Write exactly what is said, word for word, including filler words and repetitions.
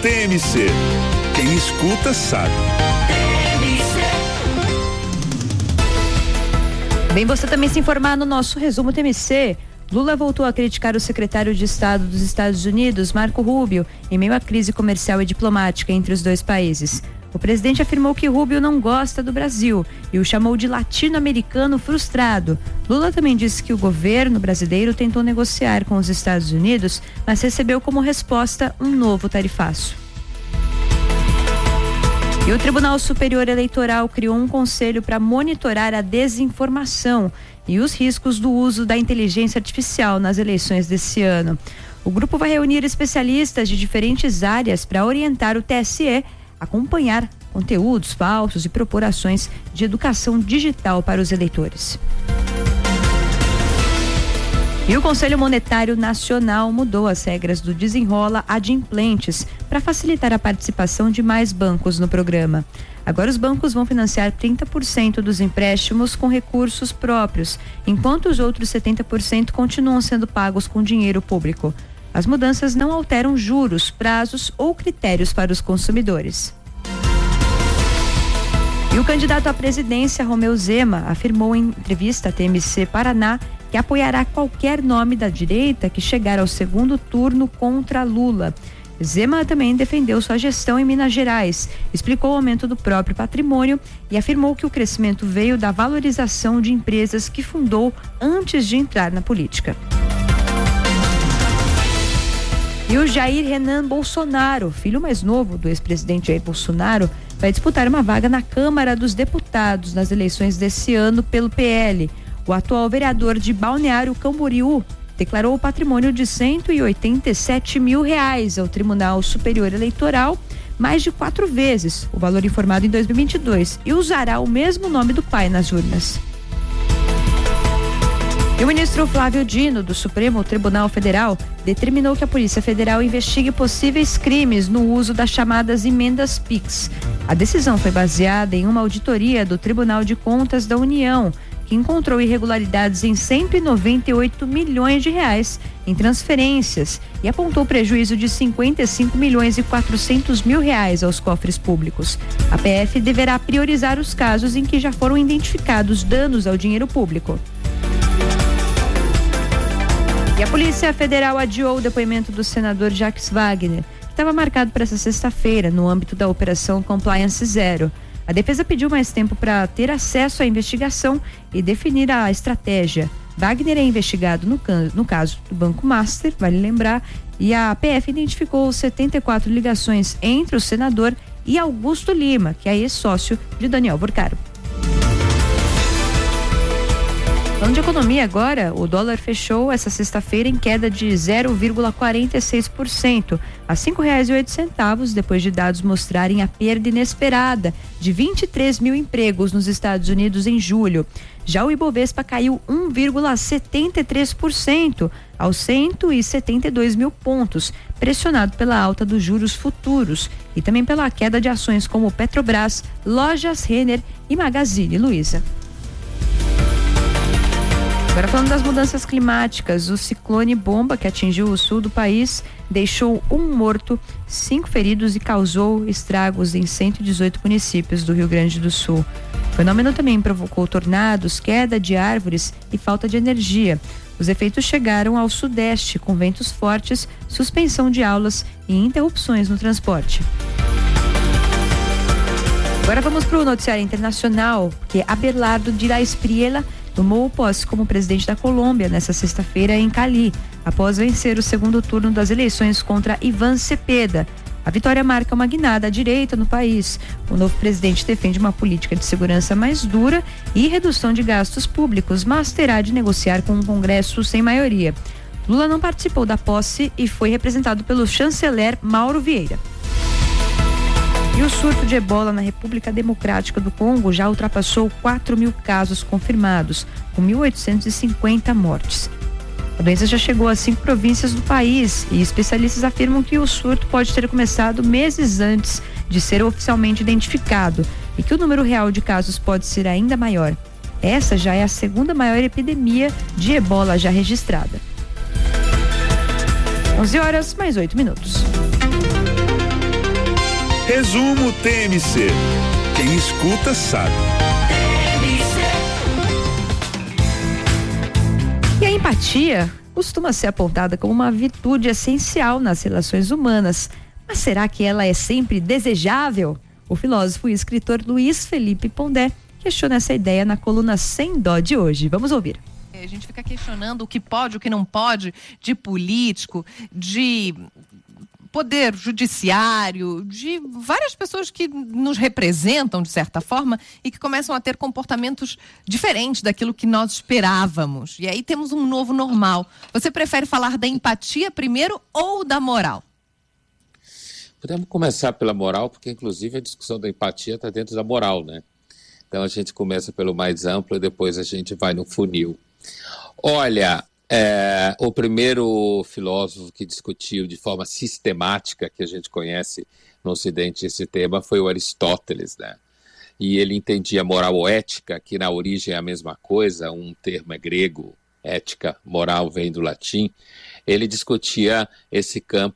T M C. Quem escuta sabe. Bem, você também se informar no nosso resumo T M C. Lula voltou a criticar o secretário de Estado dos Estados Unidos, Marco Rubio, em meio à crise comercial e diplomática entre os dois países. O presidente afirmou que Rubio não gosta do Brasil e o chamou de latino-americano frustrado. Lula também disse que o governo brasileiro tentou negociar com os Estados Unidos, mas recebeu como resposta um novo tarifaço. E o Tribunal Superior Eleitoral criou um conselho para monitorar a desinformação e os riscos do uso da inteligência artificial nas eleições desse ano. O grupo vai reunir especialistas de diferentes áreas para orientar o T S E a acompanhar conteúdos falsos e propor ações de educação digital para os eleitores. E o Conselho Monetário Nacional mudou as regras do Desenrola Adimplentes para facilitar a participação de mais bancos no programa. Agora os bancos vão financiar trinta por cento dos empréstimos com recursos próprios, enquanto os outros setenta por cento continuam sendo pagos com dinheiro público. As mudanças não alteram juros, prazos ou critérios para os consumidores. E o candidato à presidência, Romeu Zema, afirmou em entrevista à T M C Paraná que apoiará qualquer nome da direita que chegar ao segundo turno contra Lula. Zema também defendeu sua gestão em Minas Gerais, explicou o aumento do próprio patrimônio e afirmou que o crescimento veio da valorização de empresas que fundou antes de entrar na política. E o Jair Renan Bolsonaro, filho mais novo do ex-presidente Jair Bolsonaro, vai disputar uma vaga na Câmara dos Deputados nas eleições desse ano pelo P L. O atual vereador de Balneário Camboriú declarou o patrimônio de cento e oitenta e sete mil reais ao Tribunal Superior Eleitoral, mais de quatro vezes o valor informado em dois mil e vinte e dois, e usará o mesmo nome do pai nas urnas. E o ministro Flávio Dino, do Supremo Tribunal Federal, determinou que a Polícia Federal investigue possíveis crimes no uso das chamadas emendas Pix. A decisão foi baseada em uma auditoria do Tribunal de Contas da União, que encontrou irregularidades em cento e noventa e oito milhões de reais em transferências e apontou prejuízo de cinquenta e cinco milhões e quatrocentos mil reais aos cofres públicos. A P F deverá priorizar os casos em que já foram identificados danos ao dinheiro público. E a Polícia Federal adiou o depoimento do senador Jacques Wagner, que estava marcado para essa sexta-feira no âmbito da Operação Compliance Zero. A defesa pediu mais tempo para ter acesso à investigação e definir a estratégia. Wagner é investigado no, can- no caso do Banco Master, vale lembrar, e a P F identificou setenta e quatro ligações entre o senador e Augusto Lima, que é ex-sócio de Daniel Burcaro. Falando de economia agora, o dólar fechou essa sexta-feira em queda de zero vírgula quarenta e seis por cento, a cinco reais e oito centavos, depois de dados mostrarem a perda inesperada de vinte e três mil empregos nos Estados Unidos em julho. Já o Ibovespa caiu um vírgula setenta e três por cento, aos cento e setenta e dois mil pontos, pressionado pela alta dos juros futuros e também pela queda de ações como Petrobras, Lojas Renner e Magazine Luiza. Agora falando das mudanças climáticas, o ciclone Bomba, que atingiu o sul do país, deixou um morto, cinco feridos e causou estragos em cento e dezoito municípios do Rio Grande do Sul. O fenômeno também provocou tornados, queda de árvores e falta de energia. Os efeitos chegaram ao sudeste, com ventos fortes, suspensão de aulas e interrupções no transporte. Agora vamos para o noticiário internacional, porque Abelardo de la Espriella tomou posse como presidente da Colômbia nesta sexta-feira em Cali, após vencer o segundo turno das eleições contra Iván Cepeda. A vitória marca uma guinada à direita no país. O novo presidente defende uma política de segurança mais dura e redução de gastos públicos, mas terá de negociar com um Congresso sem maioria. Lula não participou da posse e foi representado pelo chanceler Mauro Vieira. E o surto de ebola na República Democrática do Congo já ultrapassou quatro mil casos confirmados, com mil oitocentos e cinquenta mortes. A doença já chegou a cinco províncias do país e especialistas afirmam que o surto pode ter começado meses antes de ser oficialmente identificado e que o número real de casos pode ser ainda maior. Essa já é a segunda maior epidemia de ebola já registrada. onze horas mais oito minutos. Resumo T M C. Quem escuta sabe. E a empatia costuma ser apontada como uma virtude essencial nas relações humanas. Mas será que ela é sempre desejável? O filósofo e escritor Luiz Felipe Pondé questiona essa ideia na coluna Sem Dó de hoje. Vamos ouvir. A gente fica questionando o que pode, o que não pode, de político, de poder judiciário, de várias pessoas que nos representam de certa forma e que começam a ter comportamentos diferentes daquilo que nós esperávamos. E aí temos um novo normal. Você prefere falar da empatia primeiro ou da moral? Podemos começar pela moral, porque inclusive a discussão da empatia está dentro da moral, né? Então a gente começa pelo mais amplo e depois a gente vai no funil. Olha, é, o primeiro filósofo que discutiu de forma sistemática, que a gente conhece no Ocidente esse tema, foi o Aristóteles, né? E ele entendia moral ou ética, que na origem é a mesma coisa, um termo é grego, ética, moral vem do latim. Ele discutia esse campo